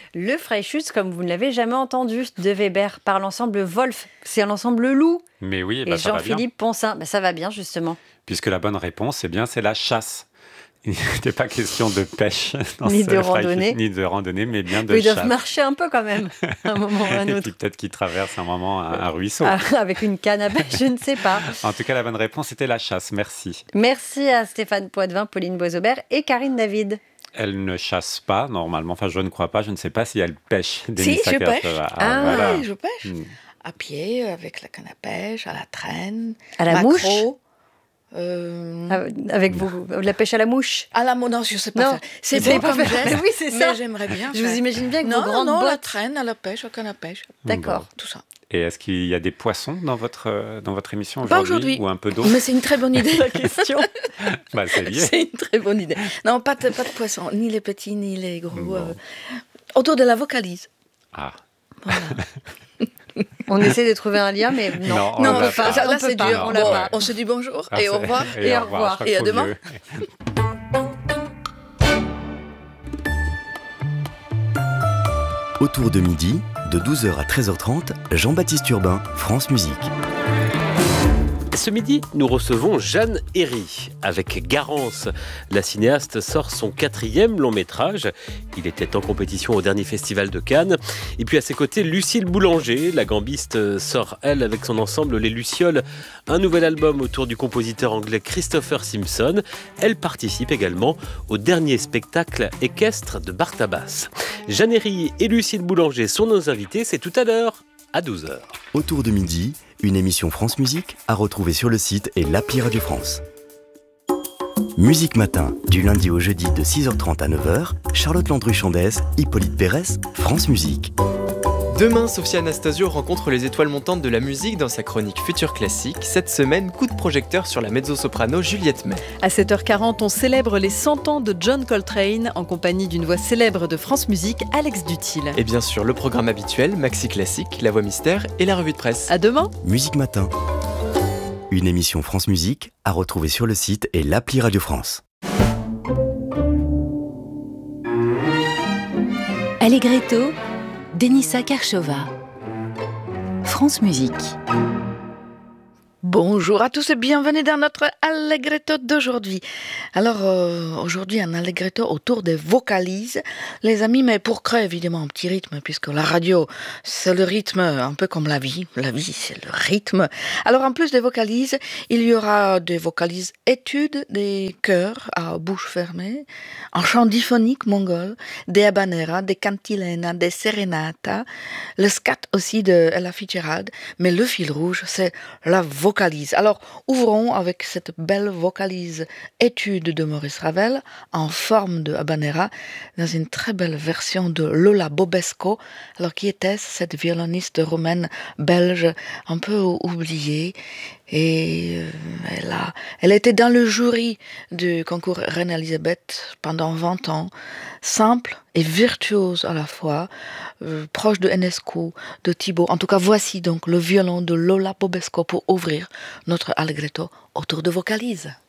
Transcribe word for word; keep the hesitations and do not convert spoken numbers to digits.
Le Freischütz, comme vous ne l'avez jamais entendu, de Weber, par l'ensemble Wolf. C'est l'ensemble Loup. Mais oui, bah, Et ça va bien. Jean-Philippe Poncin. Bah, ça va bien, justement. Puisque la bonne réponse, eh bien, c'est la chasse. Il n'était pas question de pêche dans Ni ce de Freischütz, randonnée. ni de randonnée, mais bien de Mais ils chasse. doivent marcher un peu quand même, à un moment ou à un Et autre. puis peut-être qu'ils traversent un moment un, un ruisseau. Ah, avec une canne à pêche, je ne sais pas. En tout cas, la bonne réponse, c'était la chasse. Merci. Merci à Stéphane Poitvin, Pauline Boisaubert et Karine David. Elle ne chasse pas, normalement. Enfin, je ne crois pas. Je ne sais pas si elle pêche. Si, Denis je Sacker, pêche. ça va. Ah, Ah, voilà. Oui, je pêche. Hmm. À pied, avec la canne à pêche, à la traîne. À la maquereau, mouche euh, Ah, Avec vous, la pêche à la mouche. À la mouche, non, je ne sais pas Non, faire. C'est vous savez beau pas comme faire. geste, Mais oui, c'est ça. mais j'aimerais bien Je faire. vous imagine bien avec Non, vos grandes non, la bottes. traîne, à la pêche, à la canne à pêche. D'accord. Tout ça. Et est-ce qu'il y a des poissons dans votre, euh, dans votre émission Pas aujourd'hui, aujourd'hui. ou un peu d'eau? Mais c'est une très bonne idée. La question. Bah, c'est lié. C'est une très bonne idée. Non, pas de, pas de poissons, ni les petits, ni les gros. Bon. euh, autour de la vocalise. Ah. Voilà. On essaie de trouver un lien, mais non. Non, on Non, l'a on peut pas. pas. Là, On peut c'est pas, dur. on l'a Bon, pas. on se dit bonjour Ah, et c'est- au revoir. Et au je revoir. crois Et à qu'il faut demain. mieux. Autour de midi, de douze heures à treize heures trente, Jean-Baptiste Urbain, France Musique. Ce midi, nous recevons Jeanne Herry. Avec Garance, la cinéaste sort son quatrième long métrage. Il était en compétition au dernier festival de Cannes. Et puis à ses côtés, Lucille Boulanger, la gambiste, sort elle avec son ensemble Les Lucioles, un nouvel album autour du compositeur anglais Christopher Simpson. Elle participe également au dernier spectacle équestre de Bartabas. Jeanne Herry et Lucille Boulanger sont nos invités. C'est tout à l'heure à douze heures. Autour de midi, une émission France Musique à retrouver sur le site et l'appli Radio France. Musique Matin, du lundi au jeudi de six heures trente à neuf heures, Charlotte Landru-Chandès, Hippolyte Pérès, France Musique. Demain, Sophia Anastasio rencontre les étoiles montantes de la musique dans sa chronique Futur Classique. Cette semaine, coup de projecteur sur la mezzo-soprano Juliette May. À sept heures quarante, on célèbre les cent ans de John Coltrane en compagnie d'une voix célèbre de France Musique, Alex Dutil. Et bien sûr, le programme habituel, Maxi Classique, La Voix Mystère et la revue de presse. À demain. Musique Matin, une émission France Musique à retrouver sur le site et l'appli Radio France. Allegretto, Denisa Karchova. France Musique. Bonjour à tous et bienvenue dans notre Allegretto d'aujourd'hui. Alors euh, aujourd'hui un Allegretto autour des vocalises, les amis, mais pour créer évidemment un petit rythme, puisque la radio c'est le rythme, un peu comme la vie, la vie c'est le rythme. Alors en plus des vocalises, il y aura des vocalises études, des chœurs à bouche fermée, un chant diphonique mongol, des habaneras, des cantilenas, des serenatas, le scat aussi de Ella Fitzgerald, mais le fil rouge c'est la vocalise. Vocalise. Alors, ouvrons avec cette belle vocalise étude de Maurice Ravel en forme de habanera dans une très belle version de Lola Bobesco. Alors, qui était cette violoniste roumaine belge un peu oubliée? Et elle, a, elle était dans le jury du concours Reine-Elisabeth pendant vingt ans, simple et virtuose à la fois, euh, proche de Enescu, de Thibaut. En tout cas, voici donc le violon de Lola Bobesco pour ouvrir notre Allegretto autour de vocalise.